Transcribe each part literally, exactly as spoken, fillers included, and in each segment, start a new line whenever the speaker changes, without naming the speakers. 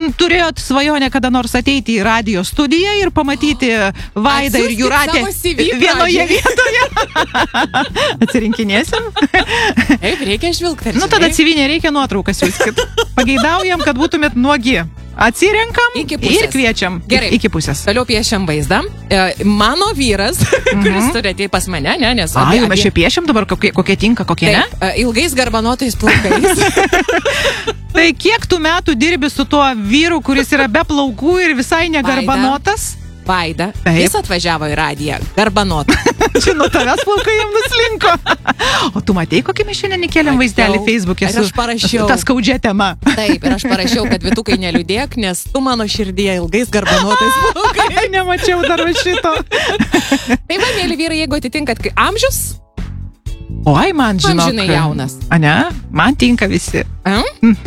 turėjot svajonę kada nors ateiti į radio studiją ir pamatyti Vaidą ir Jūratę vienoje vietoje? Atsirinkinėsim?
Taip, reikia žvilgti.
Nu, tada civinė reikia nuotraukas viskit. Pageidaujam, kad būtumėt nuogi. Atsirenkam ir kviečiam.
Gerai.
Iki pusės.
Toliau piešiam vaizdą. E, mano vyras, mm-hmm. kuris turi ateiti pas mane, ne, nes...
A, jau mes čia piešiam dabar, kokie, kokie tinka, kokie
taip,
ne?
E, ilgais garbanotais plaukais.
Tai kiek tu metų dirbi su tuo vyru, kuris yra be plaukų ir visai negarbanotas?
Vaida.
Taip.
Jis atvažiavo į radiją. Garbanotą.
Čia nuo tavęs plaukai jam nuslinko. O tu matei, kokį mes šiandien įkėlėm vaizdelį Facebook'e su...
Ir aš parašiau.
Ta skaudžia tema.
Taip, ir aš parašiau, kad Vytukai neliūdėk, nes tu mano širdyje ilgais garbanotais plaukai.
Nemačiau dar šito.
Tai va, mėly vyrai, jeigu atitinkat amžius...
Oi, man žinok.
Man žinai jaunas.
A ne? Man tinka visi.
A?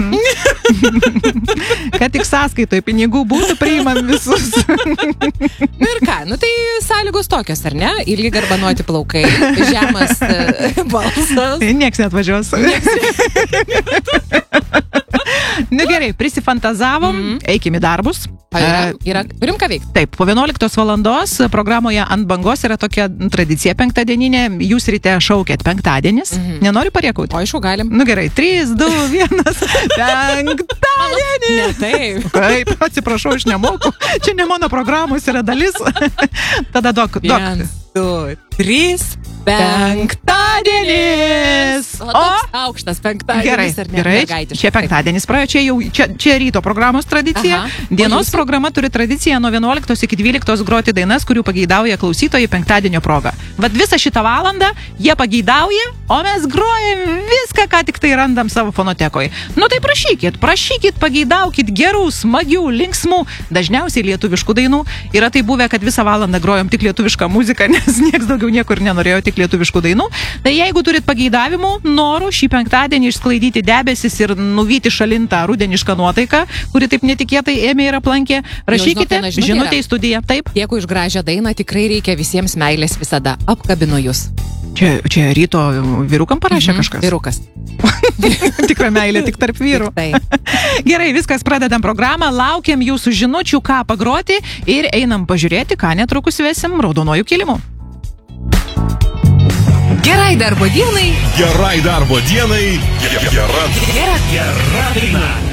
Kad tik sąskaitoj pinigų būtų, priimam visus.
Nu ir ką, nu tai sąlygos tokios, ar ne? Ilgi garbanoti plaukai, žemas uh, balsas.
Nieks net važiuos. Nu gerai, prisifantazavom, mm-hmm. eikim į darbus.
Yra, yra, turim ką veikti.
Taip, po vienuoliktos valandos programoje Ant bangos yra tokia tradicija penktadieninė. Jūs ryte šaukėt penktadienis. Mm-hmm. Nenori pariekauti?
O aišku, galim.
Nu gerai, trys, du, vienas. Penktadienis!
Ne, taip.
Taip, atsiprašau, aš nemoku. Čia ne mano programos yra dalis. Tada dok, dok.
Vienas, du, trys.
Penktadienis!
O, toks aukštas penktadienis.
Gerai,
ar ne?
gerai.
Mergaitiškas.
Čia penktadienis praėjo, čia jau čia, čia ryto programos tradicija.
Aha.
Dienos
jūsų?
programa turi tradiciją nuo vienuoliktos iki dvyliktos groti dainas, kurių pageidauja klausytojai penktadienio proga. Vat visą šitą valandą jie pageidauja, o mes grojam viską, ką tik tai randam savo fonotekoje. Nu tai prašykit, prašykit, pageidaukit gerų, smagių, linksmų, dažniausiai lietuviškų dainų. Yra tai buvę, kad visą valandą grojom tik lietuvišką muziką, nes nieks daugiau niekur nenorėjo tik lietuviškų dainų. Tai jeigu turit pageidavimų, norų šį penktadienį išsklaidyti debesis ir nuvyti šalintą rudenišką nuotaiką, kuri taip netikėtai ėmė ir aplankė, rašykite
nu,
žinutę į studiją. Taip.
Dėkui už gražią dainą, tikrai reikia visiems meilės visada. Apkabinu jūs.
Čia, čia ryto vyrukam parašė
mhm,
kažkas.
Vyrukas.
Tikra meilė tik tarp vyrų.
Tik
Gerai, viskas, pradedam programą, laukiam jūsų žinučių, ką pagroti ir einam pažiūrėti, ką netrukus vesim raudonuoju kilimu.
Gerai darbo dienai.
Gerai darbo dienai. Gera, gera, gera daina.